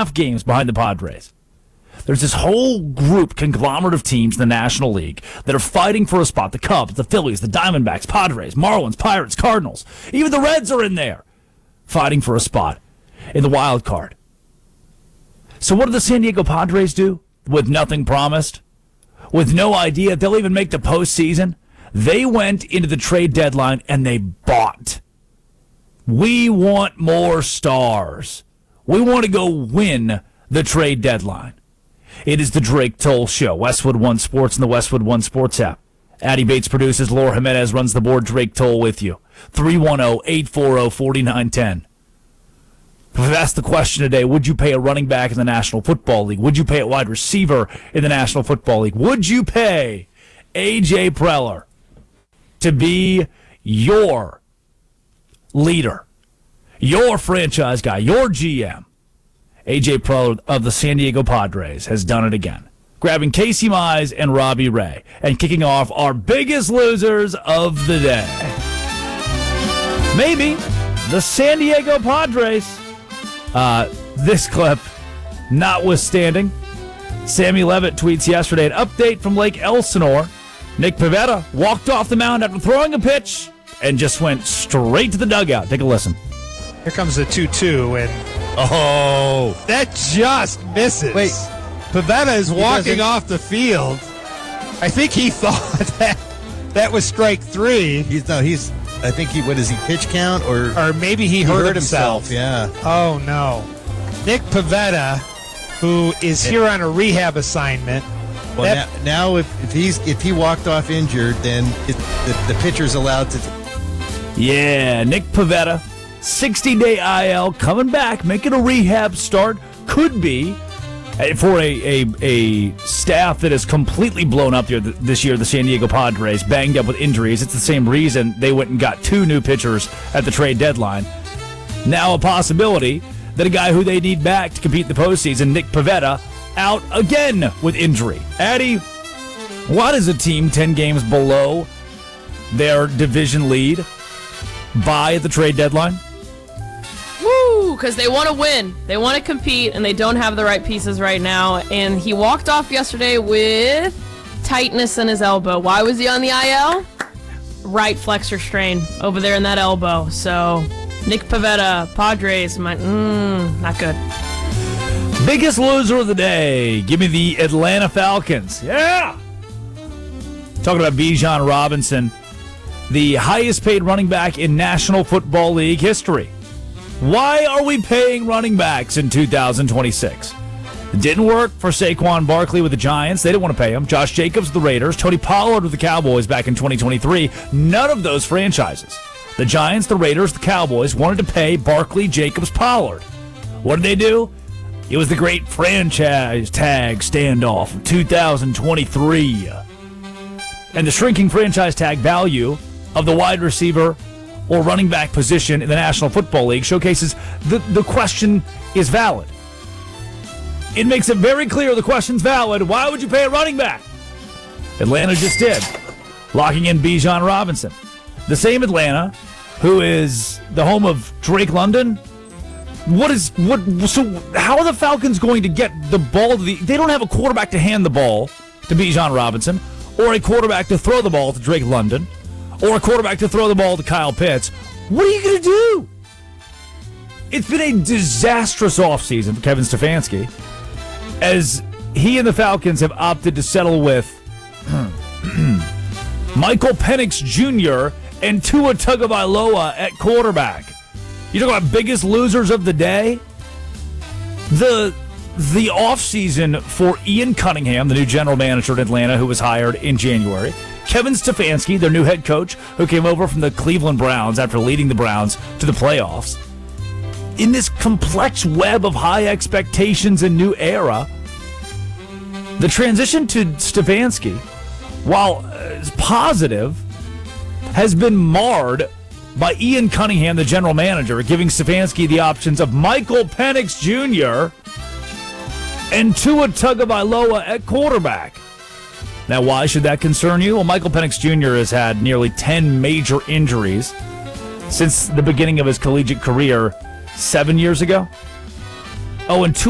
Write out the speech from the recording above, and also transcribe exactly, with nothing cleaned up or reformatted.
half games behind the Padres. There's this whole group, conglomerate of teams in the National League that are fighting for a spot. The Cubs, the Phillies, the Diamondbacks, Padres, Marlins, Pirates, Cardinals. Even the Reds are in there fighting for a spot in the wild card. So what do the San Diego Padres do with nothing promised? With no idea if they'll even make the postseason? They went into the trade deadline and they bought. We want more stars. We want to go win the trade deadline. It is the Drake Toll Show. Westwood One Sports and the Westwood One Sports app. Addie Bates produces. Laura Jimenez runs the board. Drake Toll with you. three one zero, eight four zero, four nine one zero. We've asked the question today, would you pay a running back in the National Football League? Would you pay a wide receiver in the National Football League? Would you pay A J Preller to be your leader, your franchise guy, your G M? A J Preller of the San Diego Padres has done it again, grabbing Casey Mize and Robbie Ray and kicking off our biggest losers of the day. Maybe the San Diego Padres. Uh, this clip notwithstanding, Sammy Levitt tweets yesterday an update from Lake Elsinore. Nick Pivetta walked off the mound after throwing a pitch and just went straight to the dugout. Take a listen. Here comes the two two, and Oh. that just misses. Wait. Pivetta is walking doesn't- off the field. I think he thought that that was strike three, He's no, he's I think he what is he pitch count or or maybe he, he hurt, hurt himself. himself, yeah. Oh, no. Nick Pivetta, who is here on a rehab assignment. Well, that- now, now if, if he's if he walked off injured, then it, the, the pitcher's allowed to. Yeah, Nick Pivetta, sixty-day I L, coming back, making a rehab start. Could be uh, for a, a, a staff that is completely blown up here th- this year, the San Diego Padres, banged up with injuries. It's the same reason they went and got two new pitchers at the trade deadline. Now a possibility that a guy who they need back to compete in the postseason, Nick Pivetta, out again with injury. Addie, why does a team ten games below their division lead buy at the trade deadline? Woo! Because they want to win. They want to compete, and they don't have the right pieces right now. And he walked off yesterday with tightness in his elbow. Why was he on the I L? Right flexor strain over there in that elbow. So, Nick Pivetta, Padres, my, mm, not good. Biggest loser of the day. Give me the Atlanta Falcons. Yeah! Talking about Bijan Robinson, the highest paid running back in National Football League history. Why are we paying running backs in two thousand twenty-six? It didn't work for Saquon Barkley with the Giants. They didn't want to pay him. Josh Jacobs with the Raiders. Tony Pollard with the Cowboys back in twenty twenty-three. None of those franchises, the Giants, the Raiders, the Cowboys, wanted to pay Barkley, Jacobs, Pollard. What did they do? It was the great franchise tag standoff of two thousand twenty-three. And the shrinking franchise tag value of the wide receiver or running back position in the National Football League showcases the, the question is valid. It makes it very clear the question's valid. Why would you pay a running back? Atlanta just did, locking in Bijan Robinson. The same Atlanta who is the home of Drake London. What is what? So how are the Falcons going to get the ball to the? They don't have a quarterback to hand the ball to Bijan Robinson, or a quarterback to throw the ball to Drake London, or a quarterback to throw the ball to Kyle Pitts. What are you going to do? It's been a disastrous offseason for Kevin Stefanski, as he and the Falcons have opted to settle with Michael Penix Junior and Tua Tagovailoa at quarterback. You talk about biggest losers of the day? The the offseason for Ian Cunningham, the new general manager in Atlanta who was hired in January. Kevin Stefanski, their new head coach, who came over from the Cleveland Browns after leading the Browns to the playoffs. In this complex web of high expectations and new era, the transition to Stefanski, while uh, positive, has been marred by Ian Cunningham, the general manager, giving Stefanski the options of Michael Penix Junior and Tua Tagovailoa at quarterback. Now, why should that concern you? Well, Michael Penix Junior has had nearly ten major injuries since the beginning of his collegiate career seven years ago. Oh, and Tua